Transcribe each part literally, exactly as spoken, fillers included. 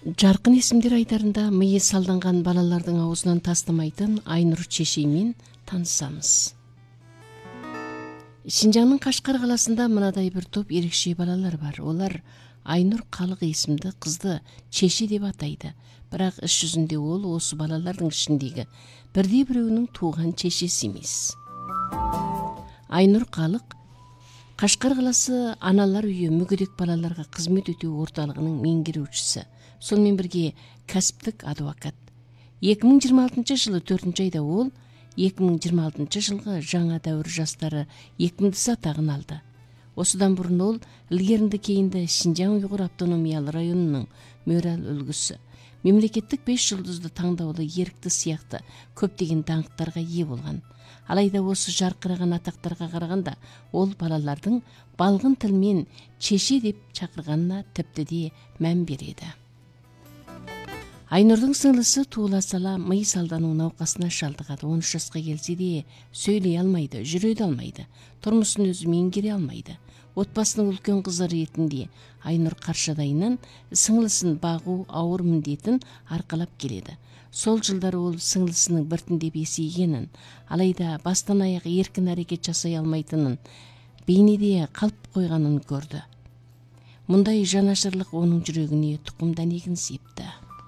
Жаркын эсимдер айдарында мыйы салданган балалардын аузунан тастамайтын Айнур Чешей менен таанышабыз. Шинжаңдын Кашкар каласында мындай бир топ эрекше балалар бар. Олар Айнур Калык эсимди кызды Чеши деп атайды. Бирок иш жүзүндө ол осы балалардын ичиндеги бирдей бирөөнүн тууган чечеси эмес. Айнур Калык Кашкар каласы аналар үйү мүгөдөк балаларга кызмет өтүү орталыгынын меңгерүүчүсү, сонун бирге касыптык адвокат. эки миң жыйырма алтынчы жылы төртүнчү айда ол эки миң жыйырма алтынчы жылғы жаңа дәуір жастары экимдиси атагын алды. Осудан бурун ол илгеринде кейинде Шинжаң Уйгур автономиялы районунун мөрал өлгүсү, мемлекеттик беш жылдызды таңдаулы эркти сыяктуу көптөгөн даңктарга ээ болгон. Алайда осы жаркыраган атактарга караганда ол балалардын балгын тил менен Чеши деп чакырганына тепти мән береді. Айнурдун сыңлысы туула сала мый салдануу наукасына шалдыгат. он үч жашка келсе де сөйлөй алмайды, жүрө да алмайды, турмушун өзү меңгере алмайды. Отбасынын үлкөн кызы иретинде Айнур каршыдайынан сыңлысын багуу ауыр міндетін аркалап келеді. Сол жылдары ол сыңлысынын биртиндеп эсейгенин, алайда бастан аяк эркин аракет жасай алмайтынын, бейнеде калп койганын көрдү. Мындай жанашырлык онун жүрөгүнө тукумдан эгин сыйыпты.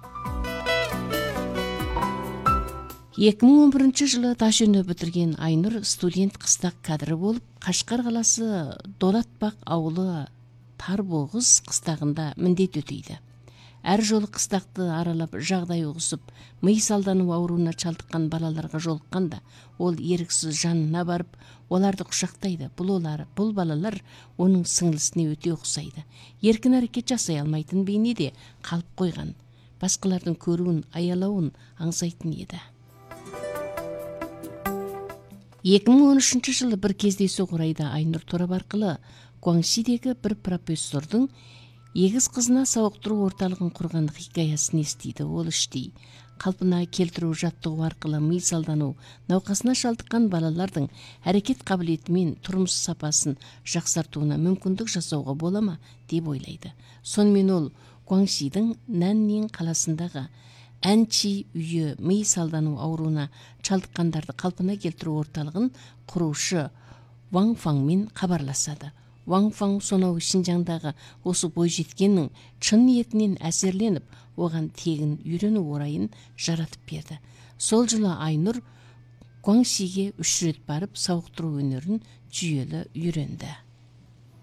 эки миң он биринчи жылы таш өнө бүтүрген Айнур студент кыстак кадры болуп, Кашкар каласы Долатбак ауылы Тарбогуз кыстагында міндет өтөйдү. Ар жолу кыстакты аралап жагдай угусуп, мый салдануу ооруна чалдыккан балаларга жолукканда, ол эриксиз жанына барып, оларды кучактайды. Бул олар, бул балалар онун сыңлысына өтө окшойду. Эркин аракет жасай алмайтын бейнеде калып койгон, башкалардын көрүүн, аялауын аңсайтын эди. эки миң он үчүнчү жылы бир кездесүү курайда Айнур Торап аркылуу Гуаңшидеги бир профессордун эгиз кызына сауктуруу орталыгын курган хикаясын эстейди. Ол иштей калпына келтирүү жаттыгуу аркылуу мый салдануу наукасына шалдыккан балалардын аракет кабилети менен турмуш сапасын жаксартууна мүмкүндүк жасоого болома деп ойлойду. Сонун ол Гуаңшидин Наннин каласындагы Анчи үйү мый салдануу ооруна чалдыккандарды калпына келтирүү орталыгын куруушу Ваң Фаң менен кабарлашады. Ваң Фаң сонау Шинжаңдагы осы бойжеткеннин чын ниетинен әсерленип, оған тегин үйрөнүү орайын жаратып берди. Сол жылы Айнур Гуаңшиге үч рет барып сауктуруу өнөрүн жүйөлө үйрөндү.